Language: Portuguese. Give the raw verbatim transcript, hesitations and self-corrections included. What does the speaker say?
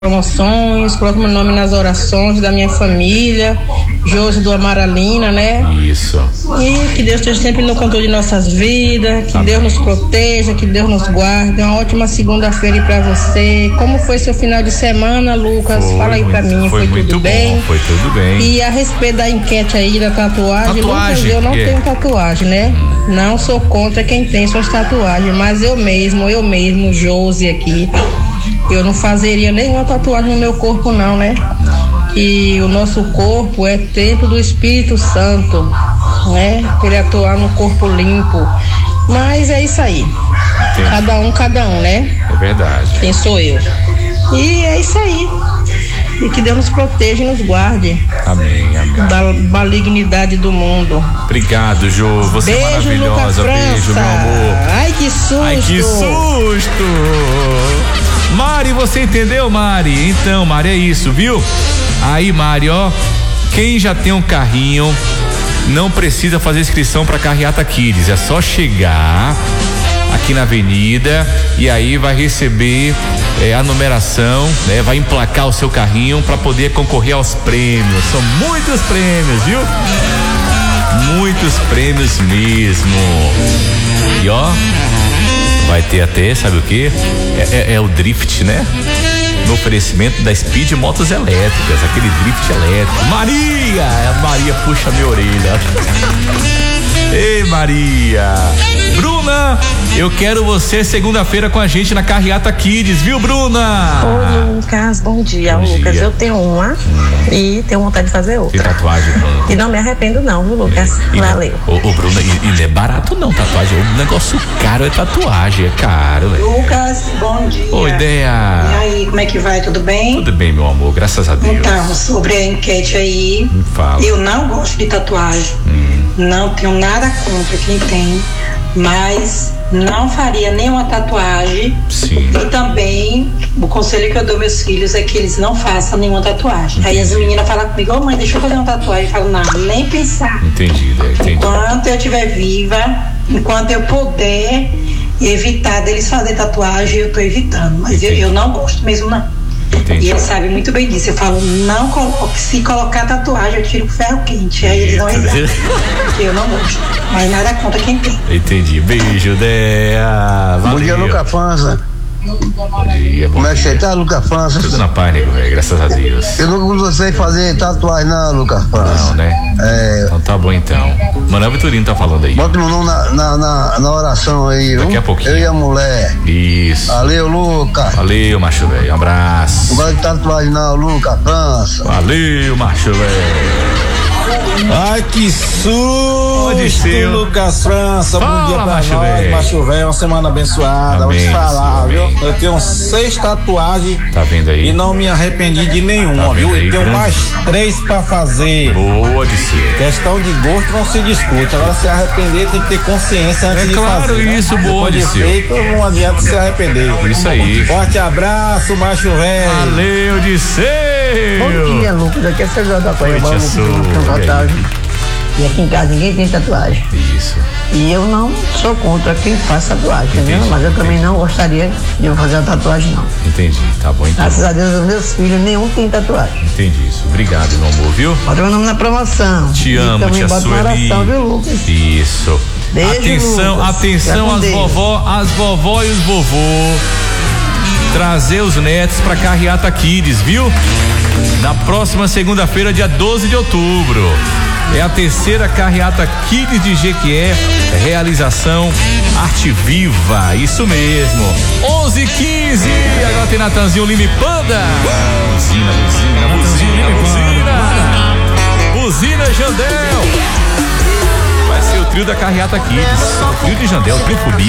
promoções, coloco meu nome nas orações da minha família, Josi do Amaralina, né? Isso. E que Deus esteja sempre no controle de nossas vidas, que Amém. Deus nos proteja, que Deus nos guarde. Uma ótima segunda-feira aí pra você. Como foi seu final de semana, Lucas? Foi, Fala aí pra mim, foi, foi tudo bom, bem? Foi tudo bem. E a respeito da enquete aí da tatuagem, tatuagem Lucas, eu não é. tenho tatuagem, né? Hum. Não sou contra quem tem suas tatuagens, mas eu mesmo, eu mesmo, Josi aqui, eu não fazeria nenhuma tatuagem no meu corpo não, né? Que o nosso corpo é templo do Espírito Santo, né? Pra ele atuar no corpo limpo. Mas é isso aí. Entendi. Cada um, cada um, né? É verdade. Quem sou eu? E é isso aí. E que Deus nos proteja e nos guarde. Amém, amém. Da malignidade do mundo. Obrigado, Jô. Você beijo, é maravilhosa. Beijo, meu amor. Ai, que susto. Ai, que susto. Mari, você entendeu, Mari? Então, Mari, é isso, viu? Aí, Mari, ó, quem já tem um carrinho não precisa fazer inscrição para Carreata Kids, é só chegar aqui na avenida e aí vai receber é, a numeração, né? Vai emplacar o seu carrinho para poder concorrer aos prêmios. São muitos prêmios, viu? Muitos prêmios mesmo. E ó, vai ter até, sabe o que? É, é, é o drift, né? No oferecimento da Speed Motos Elétricas, aquele drift elétrico. Maria! A Maria puxa minha orelha. Ei, Maria! Bruna, eu quero você segunda-feira com a gente na Carreata Kids, viu, Bruna? Oi, Lucas, bom dia, bom Lucas. Dia. Eu tenho uma hum. e tenho vontade de fazer outra. E tatuagem, Bruna? E não me arrependo não, viu, Lucas? E, Valeu. Ô, ô, Bruna, e, e não é barato não, tatuagem. O negócio caro é tatuagem, é caro, velho. Lucas, bom dia. Oi, Dea. E aí, como é que vai? Tudo bem? Tudo bem, meu amor, graças a Deus. Então, sobre a enquete aí, Me fala. Eu não gosto de tatuagem. Hum. Não tenho nada contra quem tem, mas não faria nenhuma tatuagem. Sim. E também o conselho que eu dou aos meus filhos é que eles não façam nenhuma tatuagem. Entendi. Aí as meninas falam comigo, ô oh, mãe, deixa eu fazer uma tatuagem. Eu falo, não, nem pensar. Entendi, né? Entendi. Enquanto eu estiver viva, enquanto eu puder evitar deles fazer tatuagem, eu tô evitando. Mas eu, eu não gosto mesmo, não. Entendi. E eles sabem muito bem disso. Eu falo, não coloque, se colocar tatuagem, eu tiro o ferro quente. Aí eles não exatam. Porque eu não gosto. Mas nada contra quem tem. Entendi. Beijo, Dea. Bom dia, Luca França. Bom dia, bom Como é que você tá, Luca França? Tudo na paz, nego, velho, graças a Deus. Eu não sei fazer tatuagem, não, Luca França. Não, né? É. Então tá bom, então. Manuel Vitorino tá falando aí. Bota meu nome na, na, na, na oração aí, Daqui viu? a pouquinho. Eu e a mulher. Isso. Valeu, Luca. Valeu, macho velho. Um abraço. Não gosta de tatuagem, não, Luca França. Valeu, macho velho. Ai, que susto, Lucas França. Fala, bom dia pra macho nós, véio. macho velho. Uma semana abençoada. Vou te falar, viu? Amém. Eu tenho seis tatuagens. Tá vendo aí? E não me arrependi de nenhuma, tá viu? Aí, Eu tenho grande. mais três pra fazer. Boa de ser. Questão de gosto não se discute. Agora, se arrepender, tem que ter consciência antes É de claro fazer. Né? isso, boa de Depois de ser. feito, não adianta se arrepender. Isso aí. Forte abraço, macho velho. Valeu de ser. Bom dia, Lucas. Aqui é Sérgio da Coelho. Oi, tia Su. E aqui em casa ninguém tem tatuagem. Isso. E eu não sou contra quem faz tatuagem, entendeu? Entendi, Mas eu também entendi. não gostaria de eu fazer a tatuagem, não. Entendi, tá bom então. Graças a Deus, os meus filhos, nenhum tem tatuagem. Entendi isso. Obrigado, meu amor, viu? Bota meu nome na promoção. Te E amo, também tia bota na Sueli. oração, viu, Lucas? Isso. Beijo, atenção, Lucas. atenção Fica às com Deus. vovó, as vovó e os vovô. Trazer os netos pra Carreata Kids, viu? Na próxima segunda-feira, dia doze de outubro. É a terceira Carreata Kids de Jequié, realização Arte Viva, isso mesmo. onze e quinze, agora tem Natanzinho Lima e Panda. Buzina, buzina, buzina, buzina. Buzina Jandel. Vai ser o trio da Carreata Kids. O trio de Jandel, o trio Fobia.